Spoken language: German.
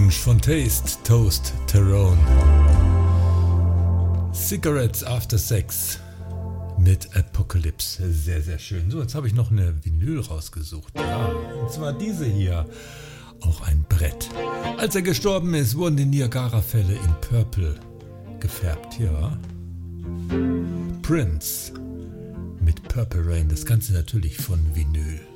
Wunsch von Taste, Toast, Tyrone. Cigarettes After Sex mit Apocalypse. Sehr, sehr schön. So, jetzt habe ich noch eine Vinyl rausgesucht. Ja, und zwar diese hier. Auch ein Brett. Als er gestorben ist, wurden die Niagara-Fälle in Purple gefärbt. Ja. Prince mit Purple Rain. Das Ganze natürlich von Vinyl.